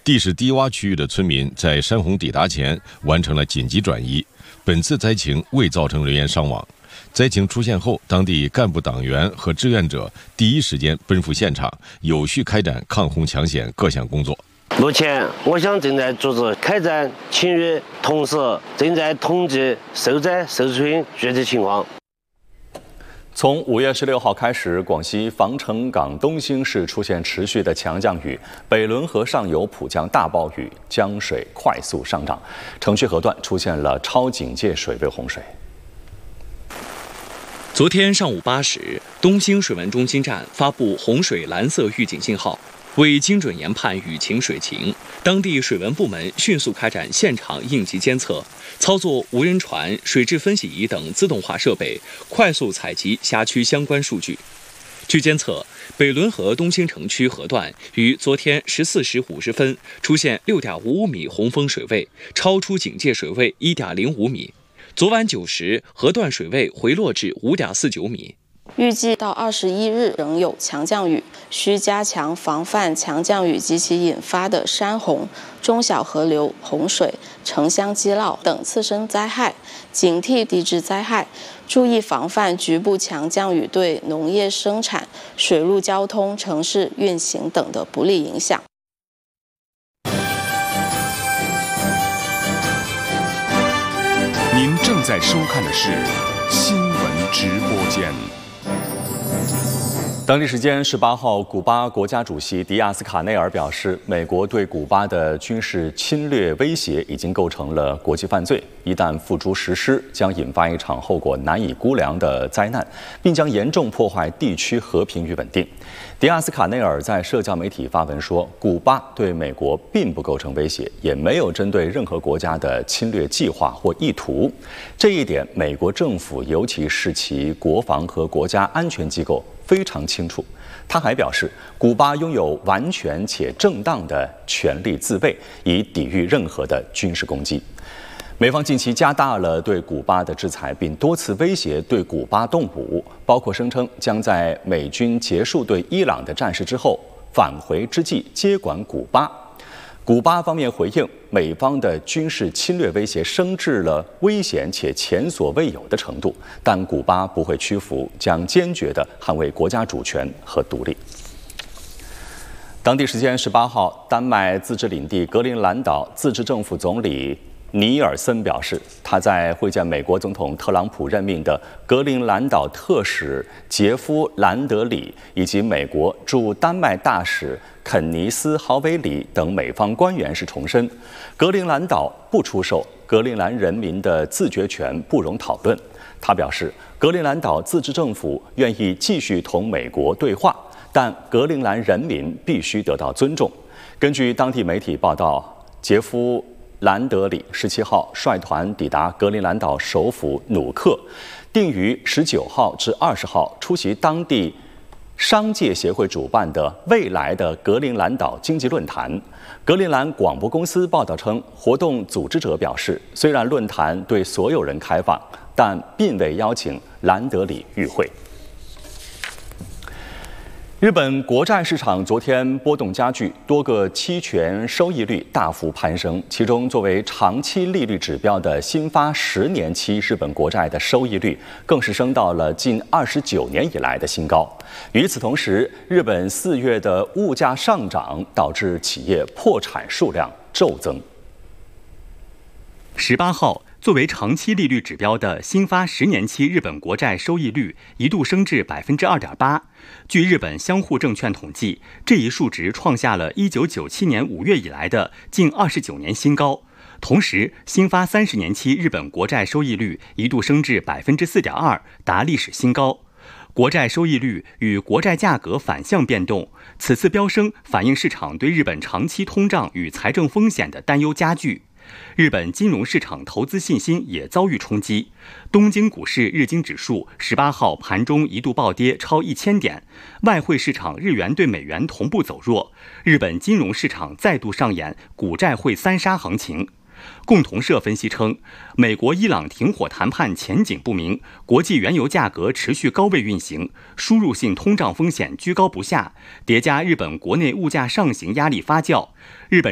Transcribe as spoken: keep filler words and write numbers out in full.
地势低洼区域的村民在山洪抵达前完成了紧急转移。本次灾情未造成人员伤亡。灾情出现后，当地干部党员和志愿者第一时间奔赴现场，有序开展抗洪抢险各项工作。 目前，我乡正在组织开展清淤，同时正在统计受灾受损具体情况。 从五月十六号开始，广西防城港东兴市出现持续的强降雨，北仑河上游普降大暴雨，江水快速上涨，城区河段出现了超警戒水位洪水。 昨天上午八时，东兴水文中心站发布洪水蓝色预警信号。为精准研判雨情水情，当地水文部门迅速开展现场应急监测，操作无人船、水质分析仪等自动化设备，快速采集辖区相关数据。据监测，北仑河东兴城区河段于昨天十四时五十分出现六点五五米洪峰水位，超出警戒水位一点零五米。昨晚九时，河段水位回落至五点四九米。 预计到二十一日仍有强降雨，需加强防范强降雨及其引发的山洪、中小河流洪水、城乡积涝等次生灾害，警惕地质灾害，注意防范局部强降雨对农业生产、水陆交通、城市运行等的不利影响。 您正在收看的是新闻直播间。 当地时间十八号，古巴国家主席迪亚斯卡内尔表示，美国对古巴的军事侵略威胁已经构成了国际犯罪，一旦付诸实施，将引发一场后果难以估量的灾难，并将严重破坏地区和平与稳定。迪亚斯卡内尔在社交媒体发文说，古巴对美国并不构成威胁，也没有针对任何国家的侵略计划或意图。这一点，美国政府尤其是其国防和国家安全机构非常清楚。他还表示，古巴拥有完全且正当的权利自卫，以抵御任何的军事攻击。美方近期加大了对古巴的制裁，并多次威胁对古巴动武，包括声称将在美军结束对伊朗的战事之后返回之际接管古巴。古巴方面回应，美方的军事侵略威胁升至了危险且前所未有的程度，但古巴不会屈服，将坚决地捍卫国家主权和独立。当地时间十八号，丹麦自治领地格陵兰岛自治政府总理尼尔森表示，他在会见美国总统特朗普任命的格陵兰岛特使杰夫·兰德里以及美国驻丹麦大使肯尼斯·豪维里等美方官员时重申，格陵兰岛不出售，格陵兰人民的自决权不容讨论。他表示，格陵兰岛自治政府愿意继续同美国对话，但格陵兰人民必须得到尊重。根据当地媒体报道，杰夫兰德里十七号率团抵达格陵兰岛首府努克，定于十九号至二十号出席当地商界协会主办的未来的格陵兰岛经济论坛。格陵兰广播公司报道称，活动组织者表示，虽然论坛对所有人开放，但并未邀请兰德里与会。日本国债市场昨天波动加剧，多个期权收益率大幅攀升，其中作为长期利率指标的新发十年期日本国债的收益率更是升到了近二十九年以来的新高。与此同时，日本四月的物价上涨导致企业破产数量骤增。 十八号，作为长期利率指标的新发十年期日本国债收益率一度升至百分之二点八。据日本相互证券统计，这一数值创下了一九九七年五月以来的近二十九年新高。同时，新发三十年期日本国债收益率一度升至百分之四点二，达历史新高。国债收益率与国债价格反向变动，此次飙升反映市场对日本长期通胀与财政风险的担忧加剧。日本金融市场投资信心也遭遇冲击，东京股市日经指数十八号盘中一度暴跌超一千点，外汇市场日元对美元同步走弱，日本金融市场再度上演股债汇三杀行情。共同社分析称，美国伊朗停火谈判前景不明，国际原油价格持续高位运行，输入性通胀风险居高不下，叠加日本国内物价上行压力发酵，日本